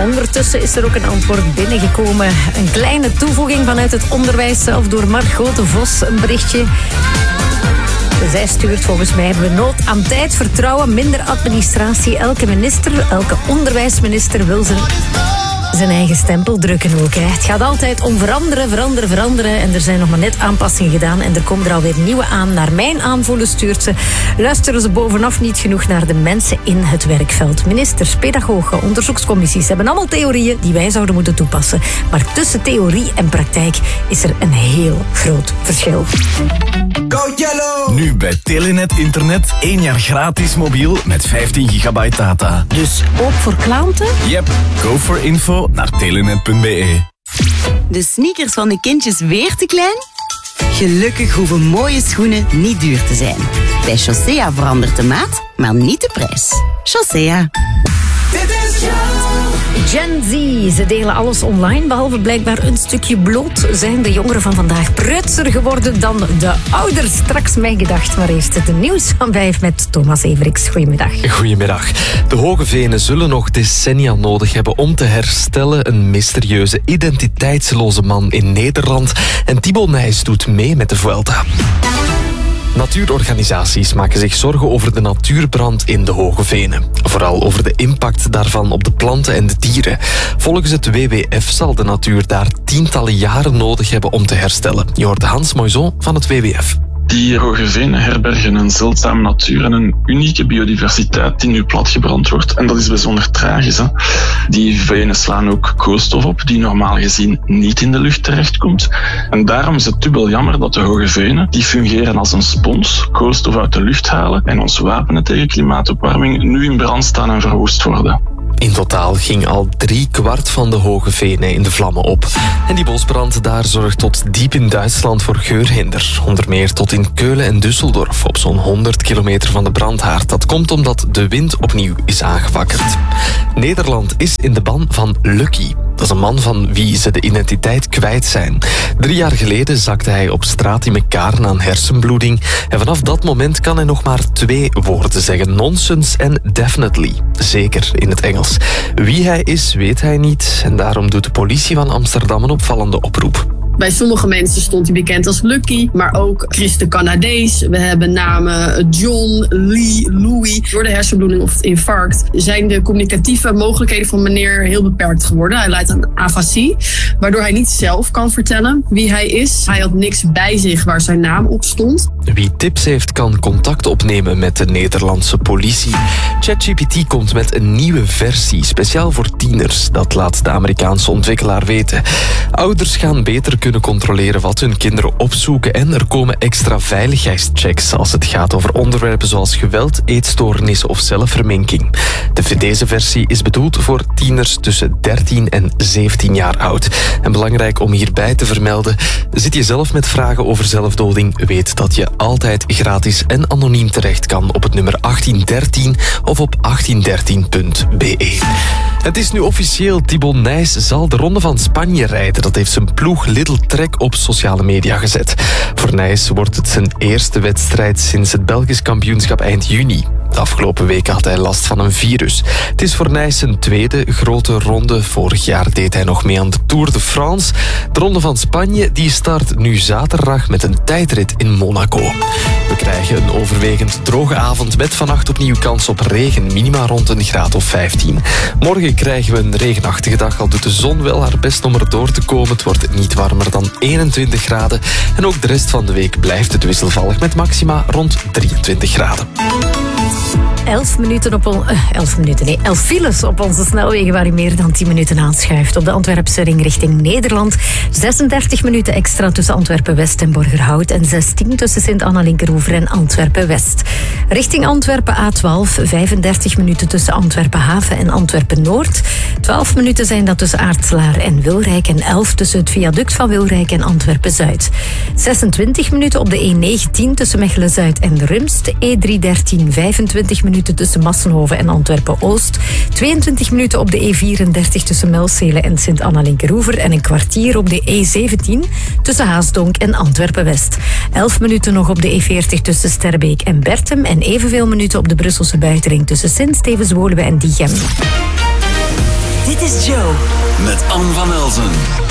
Ondertussen is er ook een antwoord binnengekomen. Een kleine toevoeging vanuit het onderwijs zelf door Margot de Vos. Een berichtje. Zij stuurt: volgens mij hebben we nood aan tijd, vertrouwen, minder administratie. Elke onderwijsminister wil zijn eigen stempel drukken ook. Hè. Het gaat altijd om veranderen. En er zijn nog maar net aanpassingen gedaan. En er komen er alweer nieuwe aan. Naar mijn aanvoelen stuurt ze. Luisteren ze bovenaf niet genoeg naar de mensen in het werkveld. Ministers, pedagogen, onderzoekscommissies hebben allemaal theorieën die wij zouden moeten toepassen. Maar tussen theorie en praktijk is er een heel groot verschil. Go Yellow! Nu bij Telenet Internet 1 jaar gratis mobiel met 15 gigabyte data. Dus ook voor klanten? Yep, go for info naar telenet.be. De sneakers van de kindjes weer te klein? Gelukkig hoeven mooie schoenen niet duur te zijn. Bij Chaussea verandert de maat, maar niet de prijs. Chaussea. Gen Z, ze delen alles online, behalve blijkbaar een stukje bloot. Zijn de jongeren van vandaag preutser geworden dan de ouders? Straks mijn gedacht, maar eerst het nieuws van 5 met Thomas Everix. Goedemiddag. Goedemiddag. De Hoge Venen zullen nog decennia nodig hebben om te herstellen. Een mysterieuze, identiteitsloze man in Nederland. En Thibaut Nijs doet mee met de Vuelta. Natuurorganisaties maken zich zorgen over de natuurbrand in de Hoge Venen. Vooral over de impact daarvan op de planten en de dieren. Volgens het WWF zal de natuur daar tientallen jaren nodig hebben om te herstellen. Je hoort Hans Moison van het WWF. Die Hoge Venen herbergen een zeldzame natuur en een unieke biodiversiteit die nu platgebrand wordt. En dat is bijzonder tragisch. Hè? Die venen slaan ook koolstof op die normaal gezien niet in de lucht terechtkomt. En daarom is het dubbel jammer dat de Hoge Venen, die fungeren als een spons, koolstof uit de lucht halen en ons wapenen tegen klimaatopwarming, nu in brand staan en verwoest worden. In totaal ging al 3/4 van de Hoge Venen in de vlammen op. En die bosbrand daar zorgt tot diep in Duitsland voor geurhinder. Onder meer tot in Keulen en Düsseldorf, op zo'n 100 kilometer van de brandhaard. Dat komt omdat de wind opnieuw is aangewakkerd. Nederland is in de ban van Lucky. Dat is een man van wie ze de identiteit kwijt zijn. 3 jaar geleden zakte hij op straat in elkaar aan hersenbloeding. En vanaf dat moment kan hij nog maar 2 woorden zeggen. Nonsense en definitely. Zeker in het Engels. Wie hij is, weet hij niet. En daarom doet de politie van Amsterdam een opvallende oproep. Bij sommige mensen stond hij bekend als Lucky, maar ook Chris de Canadees. We hebben namen John, Lee, Louis. Door de hersenbloeding of het infarct zijn de communicatieve mogelijkheden van meneer heel beperkt geworden. Hij lijdt aan afasie, waardoor hij niet zelf kan vertellen wie hij is. Hij had niks bij zich waar zijn naam op stond. Wie tips heeft, kan contact opnemen met de Nederlandse politie. ChatGPT komt met een nieuwe versie, speciaal voor tieners. Dat laat de Amerikaanse ontwikkelaar weten. Ouders gaan beter kunnen controleren wat hun kinderen opzoeken en er komen extra veiligheidschecks als het gaat over onderwerpen zoals geweld, eetstoornissen of zelfverminking. Deze versie is bedoeld voor tieners tussen 13 en 17 jaar oud. En belangrijk om hierbij te vermelden, zit je zelf met vragen over zelfdoding, weet dat je altijd gratis en anoniem terecht kan op het nummer 1813 of op 1813.be. Het is nu officieel, Thibaut Nijs zal de Ronde van Spanje rijden. Dat heeft zijn ploeg Little Trek op sociale media gezet. Voor Nijs wordt het zijn eerste wedstrijd sinds het Belgisch kampioenschap eind juni. De afgelopen weken had hij last van een virus. Het is voor Nijs zijn tweede grote ronde. Vorig jaar deed hij nog mee aan de Tour de France. De Ronde van Spanje die start nu zaterdag met een tijdrit in Monaco. We krijgen een overwegend droge avond met vannacht opnieuw kans op regen. Minima rond een graad of 15. Morgen krijgen we een regenachtige dag, al doet de zon wel haar best om er door te komen. Het wordt niet warmer dan 21 graden. En ook de rest van de week blijft het wisselvallig met maxima rond 23 graden. 11 files op onze snelwegen waar u meer dan 10 minuten aanschuift. Op de Antwerpse ring richting Nederland. 36 minuten extra tussen Antwerpen-West en Borgerhout. En 16 tussen Sint-Anna-Linkeroever en Antwerpen-West. Richting Antwerpen A12. 35 minuten tussen Antwerpen-Haven en Antwerpen-Noord. 12 minuten zijn dat tussen Aartselaar en Wilrijk. En 11 tussen het viaduct van Wilrijk en Antwerpen-Zuid. 26 minuten op de E19 tussen Mechelen-Zuid en Rumst. E313 25 minuten tussen Massenhoven en Antwerpen-Oost. 22 minuten op de E34 tussen Melcele en Sint-Anna-Linkeroever. En een kwartier op de E17 tussen Haasdonk en Antwerpen-West. 11 minuten nog op de E40 tussen Sterbeek en Bertem. En evenveel minuten op de Brusselse buitenring tussen Sint-Stevens-Woluwe en Diegem. Dit is is Joe. Met Anne van Elzen.